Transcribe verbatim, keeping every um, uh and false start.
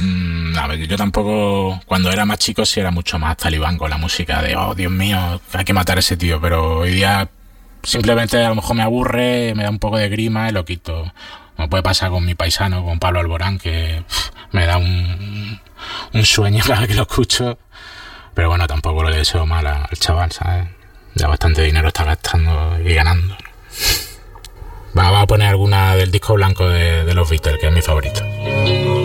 mmm, a ver, yo tampoco, cuando era más chico sí era mucho más talibán con la música de, oh, Dios mío, hay que matar a ese tío, pero hoy día simplemente a lo mejor me aburre, me da un poco de grima y lo quito. Como puede pasar con mi paisano, con Pablo Alborán, que pff, me da un, un sueño cada vez que lo escucho. Pero bueno, tampoco le deseo mal al chaval, ¿sabes? Ya bastante dinero está gastando y ganando. Vamos a poner alguna del disco blanco de, de los Beatles, que es mi favorito.